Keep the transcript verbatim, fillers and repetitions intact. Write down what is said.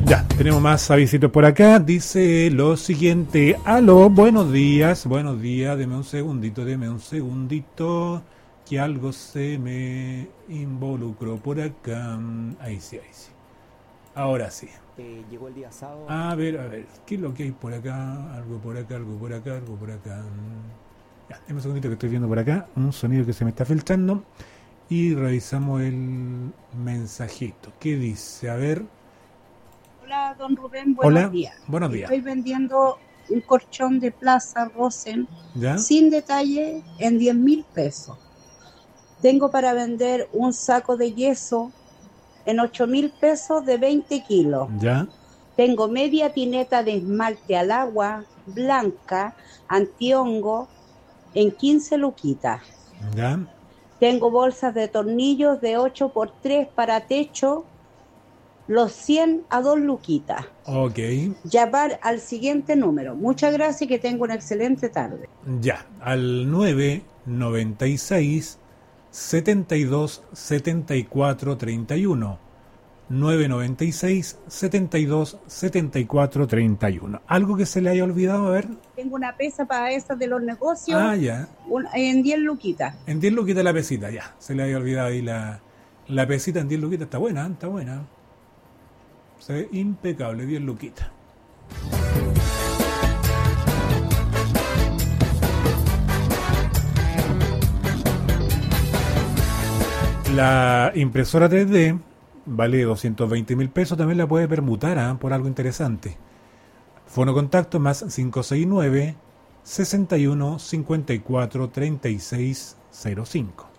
Ya, tenemos más avisitos por acá. Dice lo siguiente. Aló, buenos días, buenos días. Deme un segundito, deme un segundito. Que algo se me involucró por acá. Ahí sí, ahí sí. Ahora sí. Eh, llegó el día sábado. A ver, a ver. ¿Qué es lo que hay por acá? Algo por acá, algo por acá, algo por acá. Ya, deme un segundito que estoy viendo por acá. Un sonido que se me está filtrando. Y revisamos el mensajito. ¿Qué dice? A ver. Hola, don Rubén, buenos Hola, días. buenos días. Estoy vendiendo un colchón de Plaza Rosen, ¿Ya? sin detalle, en diez mil pesos. Tengo para vender un saco de yeso en ocho mil pesos de veinte kilos. ¿Ya? Tengo media tineta de esmalte al agua, blanca, antihongo, en quince luquitas. ¿Ya? Tengo bolsas de tornillos de ocho por tres para techo, los cien a dos luquitas. Ok. Llamar al siguiente número. Muchas gracias y que tenga una excelente tarde. Ya, al nueve noventa y seis, setenta y dos, setenta y cuatro, treinta y uno. nueve noventa y seis, setenta y dos, setenta y cuatro, treinta y uno. ¿Algo que se le haya olvidado? A ver. Tengo una pesa para esas de los negocios. Ah, ya. Un, en diez luquitas. En diez luquitas la pesita, ya. Se le haya olvidado ahí la, la pesita en diez luquitas. Está buena, está buena. Se ve impecable, diez luquitas. La impresora tres D vale doscientos veinte mil pesos. También la puede permutar ¿eh? por algo interesante. Fono contacto más cinco seis nueve, sesenta y uno, cincuenta y cuatro, treinta y seis cero cinco.